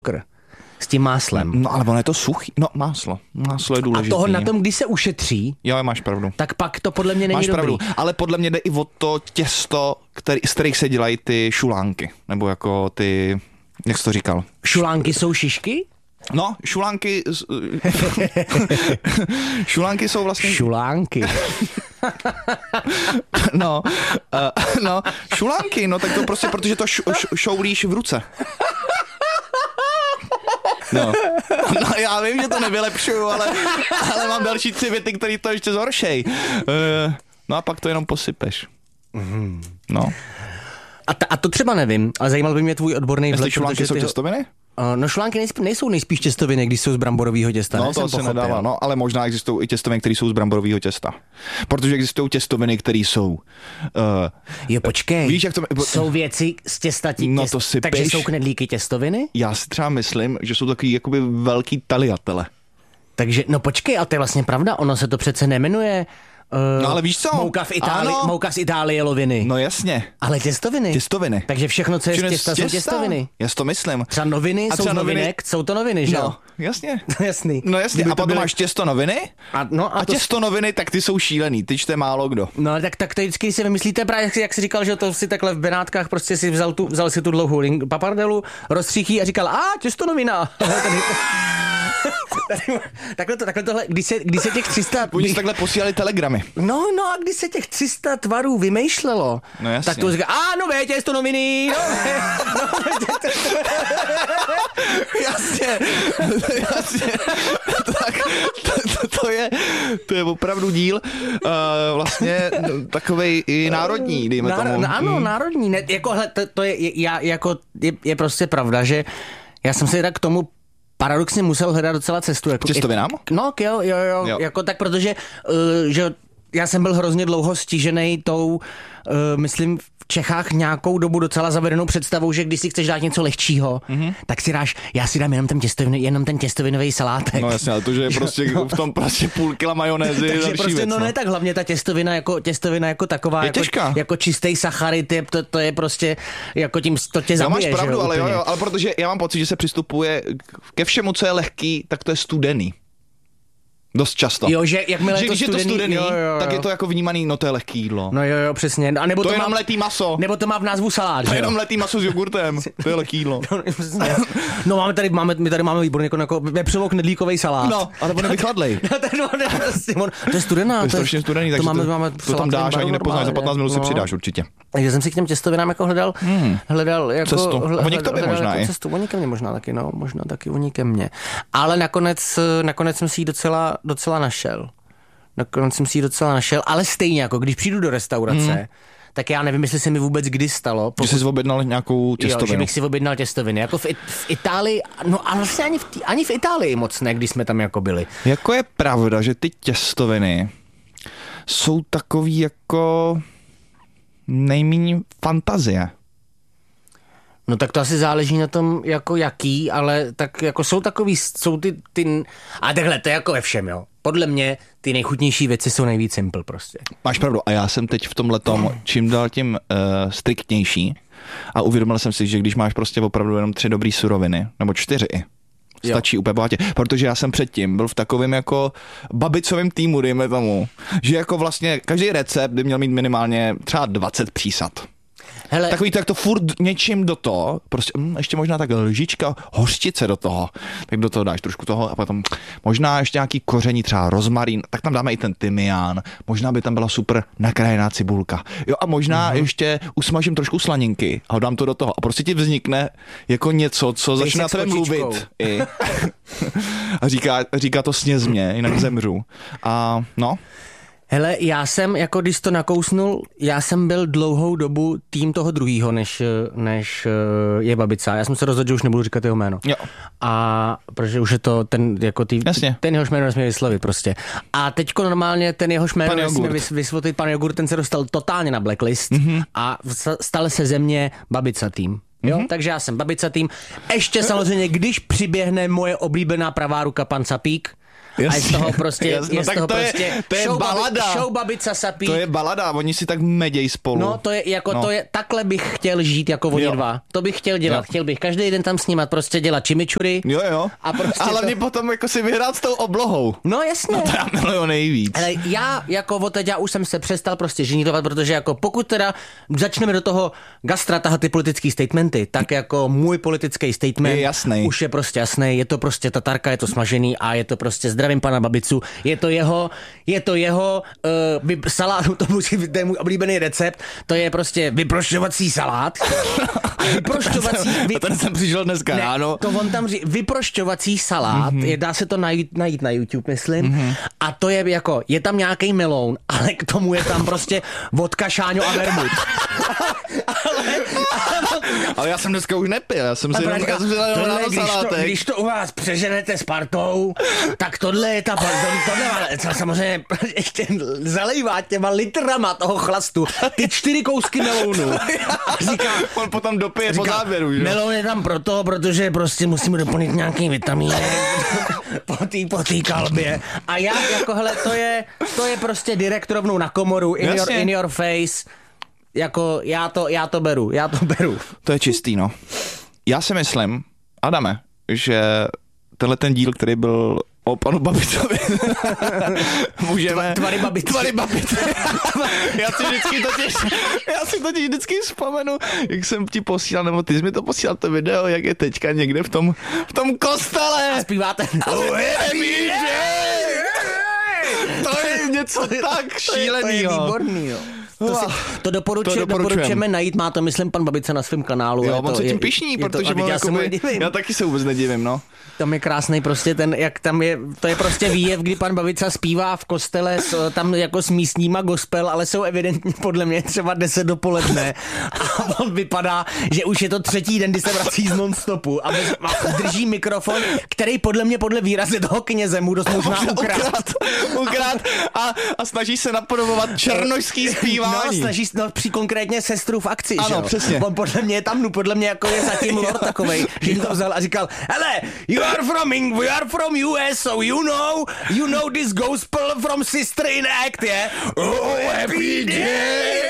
s tím máslem. No ale ono je to suchý. No máslo je důležité. A toho na tom, když se ušetří, jo, máš pravdu. Tak pak to podle mě není máš dobrý. Pravdu, ale podle mě jde i o to těsto, z kterých se dělají ty šulánky. Nebo jako ty, jak jsi to říkal? Šulánky jsou šišky? No, šulánky jsou vlastně... Šulánky. No, šulánky, no tak to prostě, protože to šoulíš v ruce. No, já vím, že to nevylepšuju, ale mám další 3 věty, které to ještě zhoršej. No a pak to jenom posypeš. No. A to třeba nevím, ale zajímal by mě tvůj odborný vhled. Jestli šulánky jsou těstoviny? No šulánky nejsou nejspíš těstoviny, když jsou z bramborového těsta. No to se nedává, no, ale možná existují i těstoviny, které jsou z bramborového těsta. Protože existují těstoviny, které jsou... Jo, počkej, víš, jak to... jsou věci z těsta to sypeš. Takže jsou knedlíky těstoviny? Já si třeba myslím, že jsou takový jakoby velký taliatele. Takže, no počkej, ale to je vlastně pravda, ono se to přece nemenuje... no ale víš co? Mouka z Itálie loviny. No jasně. Ale těstoviny. Těstoviny. Takže všechno, co je z těsta, jsou těstoviny. Já si to myslím. Třeba noviny jsou z novinek, jsou to noviny, že jo? No, jasně. Jasný. No jasně, a potom máš těsto noviny a těsto noviny, tak ty jsou šílený, ty čte málo kdo. No tak to vždycky si vymyslíte, právě jak jsi říkal, že to si takhle v Benátkách prostě si vzal si tu dlouhou papardelu, rozstříchí a říkal, těsto novina. Takhle tohle, když se těch 300... Oni takhle posílali telegramy. No a když se těch 300 tvarů vymýšlelo, no tak to říká, nové těsto noviny, jasně. Tak to je opravdu díl vlastně takovej i národní, dejme tomu. Ano, národní. Ne, jako, to je prostě pravda, že já jsem si tak k tomu paradoxně musel hledat docela cestu. Jako, těstovinám? No, jo. Jako tak, protože že já jsem byl hrozně dlouho stiženej tou, myslím, v Čechách nějakou dobu docela zavedenou představou, že když si chceš dát něco lehčího, tak já si dám jenom ten těstovinový salátek. No jasně, ale to, že je prostě v tom prostě půl kila majonézy. Takže prostě, věc, ne, tak hlavně ta těstovina jako taková, jako čistý sacharid, to je prostě, jako tím to tě zabije. No máš pravdu, že, ale protože já mám pocit, že se přistupuje ke všemu, co je lehký, tak to je studený. Dost často. Jo, že jakmile že je to studený, jo. tak je to jako vnímaný, no to je lehký jídlo. No jo, přesně. A nebo to je jenom letý maso. Nebo to má v názvu salát, to je jenom letý maso s jogurtem. To je lehký jídlo. No my tady máme výborně jako vepřovo knedlíkový salát. No, ale on je vychladlej. To je studená. To je strašně studený, takže to tam dáš, ani nepoznáš, za 15 minut si přidáš určitě. Takže jsem si k těm těstovinám jako hledal jako cestu. Oni k tobě možná i. Cestu. Oni ke mně možná taky, no, možná taky oni ke mně. Ale nakonec jsem si ji docela našel. Ale stejně jako když přijdu do restaurace, tak já nevím, jestli se mi vůbec kdy stalo. Že jsi objednal nějakou těstovinu. Jo, že bych si objednal těstoviny. Jako v Itálii, no ale vlastně ani v Itálii moc ne, když jsme tam jako byli. Jako je pravda, že ty těstoviny jsou takový jako nejméně fantazie. No tak to asi záleží na tom, jako jaký, ale tak jako jsou ty a takhle, to je jako ve všem, jo. Podle mě ty nejchutnější věci jsou nejvíc simple prostě. Máš pravdu a já jsem teď v tomhletom čím dál tím striktnější a uvědomil jsem si, že když máš prostě opravdu jenom 3 dobrý suroviny, nebo 4 stačí úplně bohatě, protože já jsem předtím byl v takovém jako babicovém týmu, dejme tomu, že jako vlastně každý recept by měl mít minimálně třeba 20 přísad. Hele. Takový to, jak to furt něčím do toho, prostě ještě možná tak lžička hořčice do toho, tak do toho dáš trošku toho a potom možná ještě nějaký koření, třeba rozmarín, tak tam dáme i ten tymián, možná by tam byla super nakrájená cibulka. Jo a možná ještě usmažím trošku slaninky a dám to do toho a prostě ti vznikne jako něco, co začne na tebe mluvit. A říká to sněz mě, jinak zemřu. A no. Hele, já jsem, jako když to nakousnul, já jsem byl dlouhou dobu tým toho druhýho, než je babica. Já jsem se rozhodl, že už nebudu říkat jeho jméno. Jo. A protože už je to ten, jako ten jehož jméno nesmí vyslovit prostě. A teďko normálně ten jehož jméno nesmí vyslovit, pan Jogurt, ten se dostal totálně na blacklist a stal se ze mě babica tým. Jo, takže já jsem babica tým. Ještě samozřejmě, když přiběhne moje oblíbená pravá ruka pan Capík, A je z toho prostě, to je balada. Show babica sapí. To je balada, oni si tak meděj spolu. No, to je, takhle bych chtěl žít jako oni dva. To bych chtěl dělat. Chtěl bych každý den tam snímat, prostě dělat chimichurri. Jo. A prostě hlavně potom jako si vyhrát s tou oblohou. No jasně. No to já miluju nejvíc. Ale já jako od teď už jsem se přestal prostě ženitovat, protože jako pokud teda začneme do toho gastra tahat ty politický statementy, tak jako můj politický statement je jasný. Už je prostě jasný, je to prostě tatarka, je to smažený a je to prostě zdravím pana Babicu, je to jeho salát, to je můj oblíbený recept, to je prostě vyprošťovací salát. Ten jsem přišel dneska ráno. To on tam vyprošťovací salát, dá se to najít na YouTube, myslím, a to je jako, je tam nějaký meloun, ale k tomu je tam prostě vodka, šáňo a vermut. Ale já jsem dneska už nepil, já jsem si dal salátek. Když to u vás přeženete s partou, tak tohle je tohle samozřejmě ještě zalejvá těma litrama toho chlastu ty 4 kousky melounu. Říká, on potom dopije po závěru, že? Meloun je tam protože prostě musíme doplnit nějaký vitamíny po té kalbě. A já jako hele, to je prostě direkt rovnou na komoru, in your face. Jako já to beru. To je čistý, no. Já si myslím, Adame, že tenhle ten díl, který byl o panu Babicovi, můžeme... Tvary Babice. Já si totiž vždycky vzpomenu, jak jsem ti posílal, nebo ty jsi mi to posílal to video, jak je teďka někde v tom kostele. A zpíváte. To je něco tak šílenýho. To je výborný, jo. To doporučujeme najít, má to myslím pan Babice na svém kanálu. Jo, on se tím pišní, protože já taky se vůbec nedivím, no. Tam je krásný prostě jak tam je, to je prostě výjev, kdy pan Babica zpívá v kostele, tam jako s místníma gospel, ale jsou evidentně podle mě třeba 10 dopoledne a on vypadá, že už je to 3. den, kdy se vrací z non-stopu a drží mikrofon, který podle výrazu toho kněze mu dost možná ukrát a snaží se napodobovat černošský zpívání. Při konkrétně sestru v akci, ano, že jo? Přesně. On podle mě je tam, podle mě jako je zatím lord takovej, že to vzal a říkal, hele, we are from US, so you know this gospel from Sister in Act, yeah? Oh, happy day!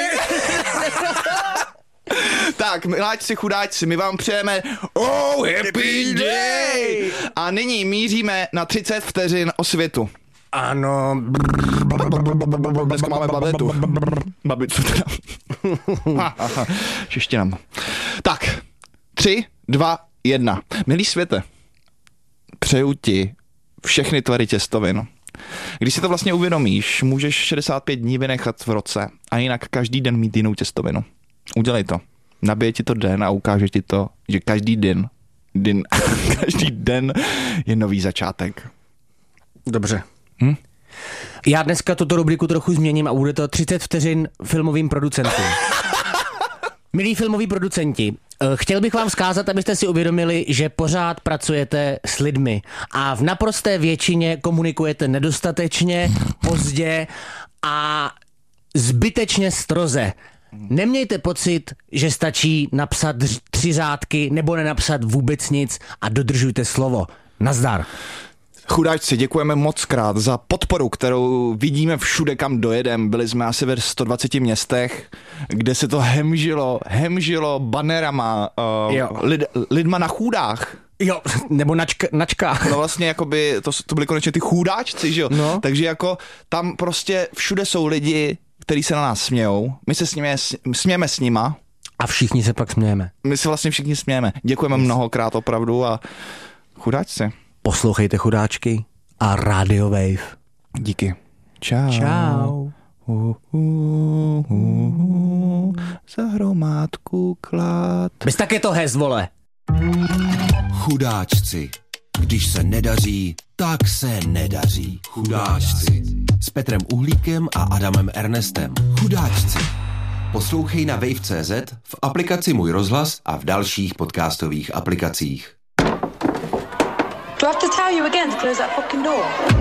Tak, miláčci, chudáčci, my vám přejeme oh, happy day! A nyní míříme na 30 vteřin o světu. Ano. Dneska máme babicu teda. Šeštinám. Tak, 3, 2, 1. Milý světe, přeju ti všechny tvary těstovin. Když si to vlastně uvědomíš, můžeš 65 dní vynechat v roce a jinak každý den mít jinou těstovinu. Udělej to. Nabije ti to den a ukáže ti to, že každý den je nový začátek. Dobře. Já dneska tuto rubriku trochu změním a bude to 30 vteřin filmovým producentům. Milí filmoví producenti, chtěl bych vám vzkázat, abyste si uvědomili, že pořád pracujete s lidmi a v naprosté většině komunikujete nedostatečně, pozdě a zbytečně stroze. Nemějte pocit, že stačí napsat 3 řádky nebo nenapsat vůbec nic a dodržujte slovo. Nazdar. Chudáčci, děkujeme moc krát za podporu, kterou vidíme všude, kam dojedem. Byli jsme asi ve 120 městech, kde se to hemžilo banerama, lidma na chůdách. Jo, nebo načkách. No vlastně jakoby, to byli konečně ty chůdáčci, že jo? No. Takže jako tam prostě všude jsou lidi, kteří se na nás smějou. My se smějeme s nima. A všichni se pak smějeme. My se vlastně všichni smějeme. Děkujeme mnohokrát opravdu a chudáčci. Poslouchejte chudáčky a Radio Wave. Díky. Čau. Čau. Za hromádku klad. Bys taky to hez, vole. Chudáčci. Když se nedaří, tak se nedaří. Chudáčci. S Petrem Uhlíkem a Adamem Ernestem. Chudáčci. Poslouchej na wave.cz, v aplikaci Můj rozhlas a v dalších podcastových aplikacích. Do I have to tell you again to close that fucking door?